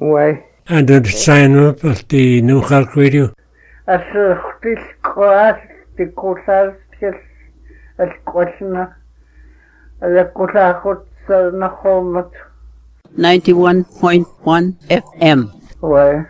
Ouais. And the sign up of the New Halk Radio. Also, das Gras, die Gras, das Gras, the Gras, nach home. 91.1 FM. Ouais.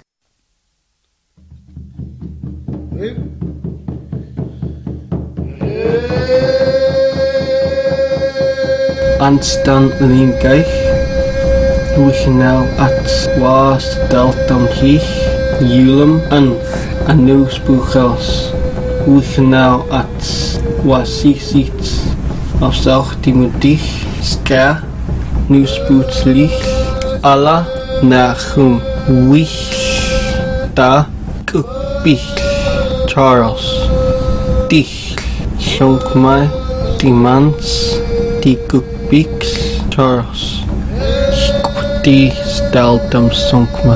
Anstan Linkaich, Wishnau at Was Deltam Hich, Julum and News Buchels, Wishnau at Wasisits, of South Timotich, Ska, News Buchlich, Allah Nachum, Wish, Da, Kukbich, Charles, Dich, Shonkmai, Dimans, Tikuk. Bix Charles Skuti Steltam Sonkma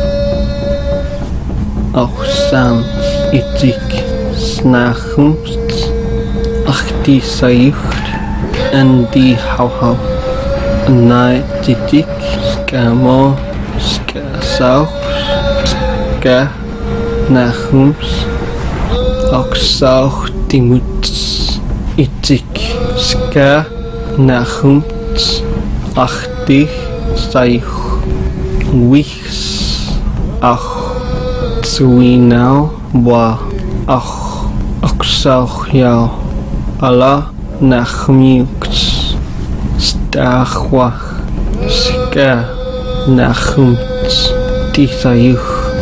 Auch Sans Itik Snachumst Achti Sayucht En die Hauhau Nai Titik Skamo Skasauch Ska Nachums Auch Sauch Timuts Itik Ska Nachumts achtig saich wichs ach zwinau wa ach aksauch yau ala nachmiuks stachwach ska nachumts tisaich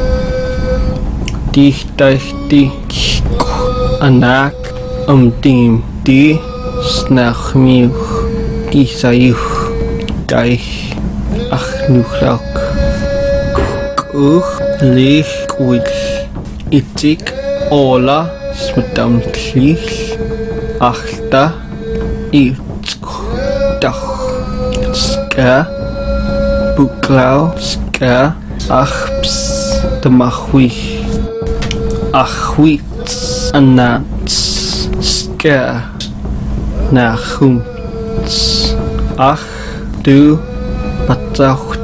dichtachti anak tim di snachmiuch Isayuch Gaich Achnuchrak Kuch Lich Kuich Itik Ola Smutam Klich Achta Itzk Dach Ska Buklau Ska Achps Damachwich Achwitz Anats Ska Nachum Ach, du, Patach,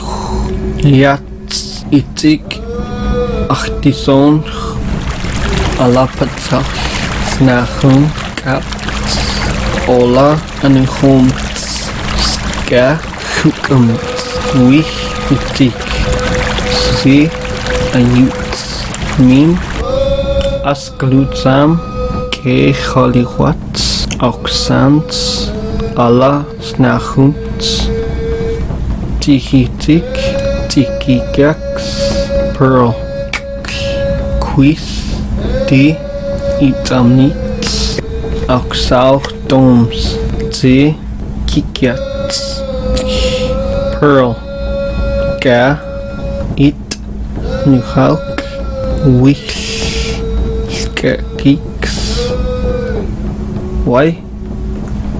Liatz, Itzig, Ach, die Sohn, Allah Patach, Nachum, Katz, Ola, Anichum, Ska, Chukum, Wich, Itzig, Sie, Ayutz, Min, Asklutsam, Ke, Chaliwatz, Oxans, Allah Snachumts Tikitik Tikikax Pearl Quiz Di Itamnits Oxauch Doms T Kikats Pearl Ga It Nuhalk Wish Ska Kiks Why?